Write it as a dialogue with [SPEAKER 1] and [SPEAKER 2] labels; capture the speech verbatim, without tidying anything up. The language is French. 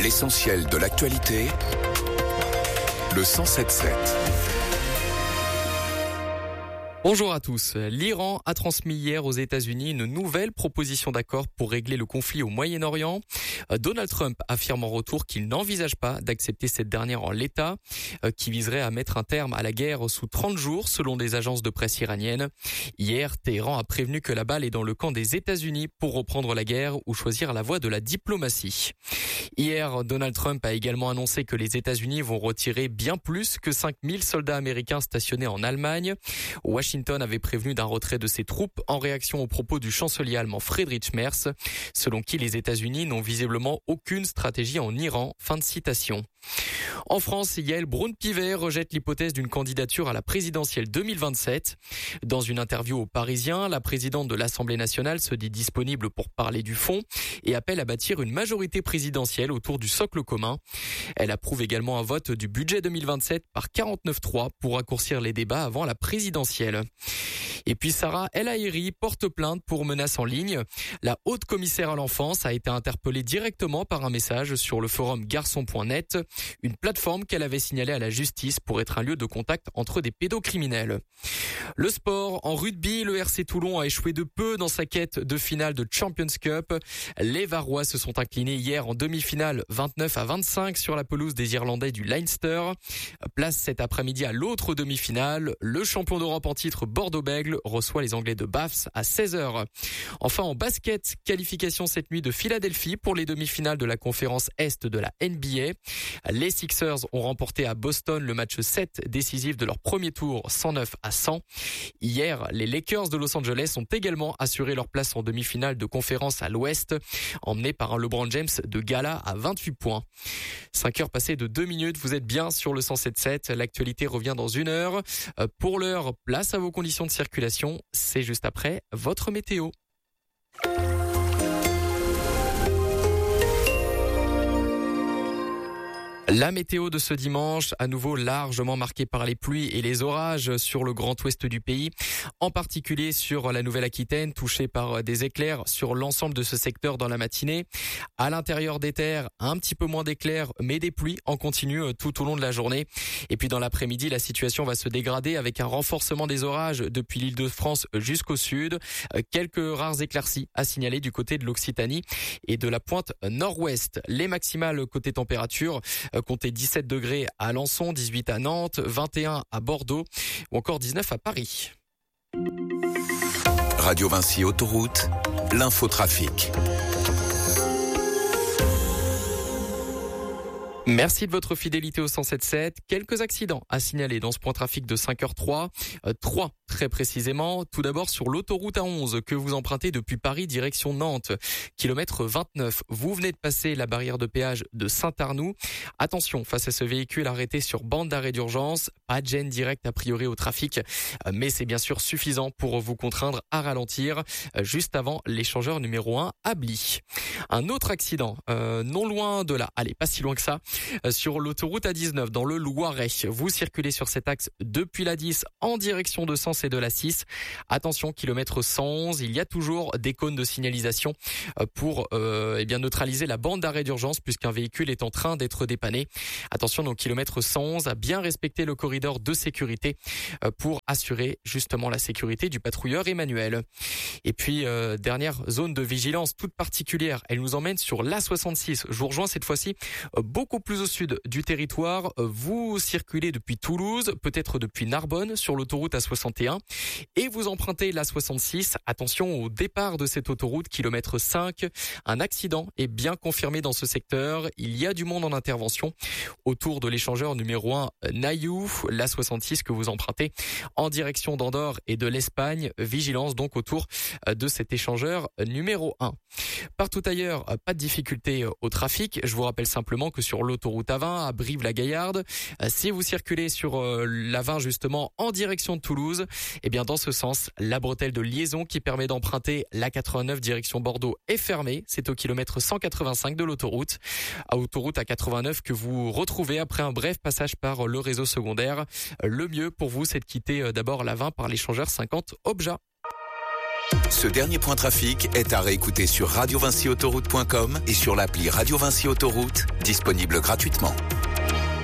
[SPEAKER 1] L'essentiel de l'actualité, le cent sept sept.
[SPEAKER 2] Bonjour à tous. L'Iran a transmis hier aux États-Unis une nouvelle proposition d'accord pour régler le conflit au Moyen-Orient. Donald Trump affirme en retour qu'il n'envisage pas d'accepter cette dernière en l'état, qui viserait à mettre un terme à la guerre sous trente jours, selon des agences de presse iraniennes. Hier, Téhéran a prévenu que la balle est dans le camp des États-Unis pour reprendre la guerre ou choisir la voie de la diplomatie. Hier, Donald Trump a également annoncé que les États-Unis vont retirer bien plus que cinq mille soldats américains stationnés en Allemagne. Washington avait prévenu d'un retrait de ses troupes en réaction aux propos du chancelier allemand Friedrich Merz, selon qui les États-Unis n'ont visiblement aucune stratégie en Iran. Fin de citation. En France, Yael Braun-Pivet rejette l'hypothèse d'une candidature à la présidentielle deux mille vingt-sept. Dans une interview aux Parisiens, la présidente de l'Assemblée nationale se dit disponible pour parler du fond et appelle à bâtir une majorité présidentielle autour du socle commun. Elle approuve également un vote du budget deux mille vingt-sept par quarante-neuf trois pour raccourcir les débats avant la présidentielle. Et puis Sarah El Haïry porte plainte pour menaces en ligne. La haute commissaire à l'enfance a été interpellée directement par un message sur le forum garçon point net, une plateforme qu'elle avait signalée à la justice pour être un lieu de contact entre des pédocriminels. Le sport, en rugby, le R C Toulon a échoué de peu dans sa quête de finale de Champions Cup. Les Varois se sont inclinés hier en demi-finale vingt-neuf à vingt-cinq sur la pelouse des Irlandais du Leinster. Place cet après-midi à l'autre demi-finale. Le champion d'Europe en titre Bordeaux-Bègles reçoit les Anglais de Baths à seize heures. Enfin en basket, qualification cette nuit de Philadelphie pour les demi-finales de la conférence Est de la N B A. Les Sixers ont remporté à Boston le match sept décisif de leur premier tour cent neuf à cent. Hier, les Lakers de Los Angeles ont également assuré leur place en demi-finale de conférence à l'Ouest, emmenés par un LeBron James de gala à vingt-huit points. cinq heures passées de deux minutes, vous êtes bien sur le cent sept sept. L'actualité revient dans une heure. Pour l'heure, place à vos conditions de circulation. C'est juste après votre météo. La météo de ce dimanche, à nouveau largement marquée par les pluies et les orages sur le grand ouest du pays, en particulier sur la Nouvelle-Aquitaine, touchée par des éclairs sur l'ensemble de ce secteur dans la matinée. À l'intérieur des terres, un petit peu moins d'éclairs, mais des pluies en continu tout au long de la journée. Et puis dans l'après-midi, la situation va se dégrader avec un renforcement des orages depuis l'Île-de-France jusqu'au sud. Quelques rares éclaircies à signaler du côté de l'Occitanie et de la pointe nord-ouest. Les maximales côté température, comptez dix-sept degrés à Alençon, dix-huit à Nantes, vingt et un à Bordeaux ou encore dix-neuf à Paris.
[SPEAKER 1] Radio Vinci Autoroute, l'infotrafic.
[SPEAKER 2] Merci de votre fidélité au cent sept sept. Quelques accidents à signaler dans ce point trafic de cinq heures trois. Euh, trois très précisément. Tout d'abord sur l'autoroute A onze que vous empruntez depuis Paris direction Nantes. Kilomètre vingt-neuf. Vous venez de passer la barrière de péage de Saint-Arnoux. Attention face à ce véhicule arrêté sur bande d'arrêt d'urgence. Pas de gêne directe a priori au trafic. Euh, mais c'est bien sûr suffisant pour vous contraindre à ralentir euh, juste avant l'échangeur numéro un à Bly. Un autre accident euh, non loin de là. Allez, pas si loin que ça. Sur l'autoroute A dix-neuf dans le Loiret. Vous circulez sur cet axe depuis la dix en direction de Sens et de la six. Attention, kilomètre cent onze, il y a toujours des cônes de signalisation pour euh, eh bien neutraliser la bande d'arrêt d'urgence puisqu'un véhicule est en train d'être dépanné. Attention, donc kilomètre cent onze, à bien respecter le corridor de sécurité pour assurer justement la sécurité du patrouilleur Emmanuel. Et puis, euh, dernière zone de vigilance toute particulière, elle nous emmène sur l'A soixante-six. Je vous rejoins cette fois-ci beaucoup plus au sud du territoire. Vous circulez depuis Toulouse, peut-être depuis Narbonne sur l'autoroute A soixante et un et vous empruntez l'A soixante-six. Attention au départ de cette autoroute, kilomètre cinq. Un accident est bien confirmé dans ce secteur. Il y a du monde en intervention autour de l'échangeur numéro un Naïou, l'A soixante-six que vous empruntez en direction d'Andorre et de l'Espagne. Vigilance donc autour de cet échangeur numéro un. Partout ailleurs, pas de difficulté au trafic. Je vous rappelle simplement que sur l'autoroute A vingt à Brive-la-Gaillarde, si vous circulez sur l'A vingt justement en direction de Toulouse, eh bien dans ce sens, la bretelle de liaison qui permet d'emprunter l'A quatre-vingt-neuf direction Bordeaux est fermée. C'est au kilomètre cent quatre-vingt-cinq de l'autoroute. À autoroute A quatre-vingt-neuf que vous retrouvez après un bref passage par le réseau secondaire. Le mieux pour vous, c'est de quitter d'abord l'A vingt par l'échangeur cinquante Obja.
[SPEAKER 1] Ce dernier point trafic est à réécouter sur radio vinci autoroute point com et sur l'appli Radio Vinci Autoroute, disponible gratuitement.